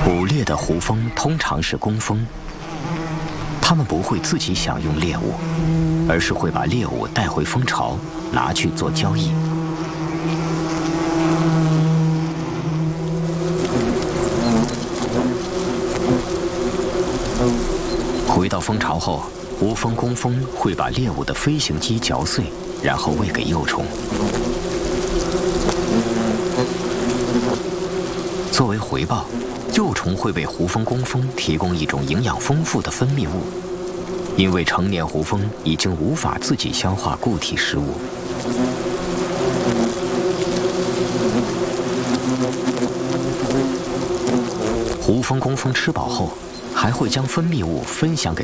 捕猎的胡蜂通常是工蜂，它们不会自己享用猎物，而是会把猎物带回蜂巢，拿去做交易。回到蜂巢后，无蜂工蜂会把猎物的飞行肌嚼碎，然后喂给幼虫。作为回报，幼虫会为胡蜂工蜂提供一种营养丰富的分泌物，因为成年胡蜂已经无法自己消化固体食物。胡蜂工蜂吃饱后，还会将分泌物分享给